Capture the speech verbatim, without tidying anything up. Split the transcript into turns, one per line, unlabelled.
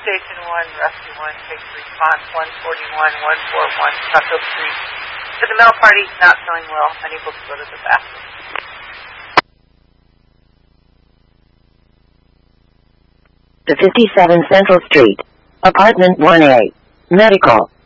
Station one, Rescue one, takes response one forty-one, one forty-one, Suffolk Street. For the male party, not feeling well, unable to go to the bathroom.
The fifty-seven Central Street, Apartment one A, Medical.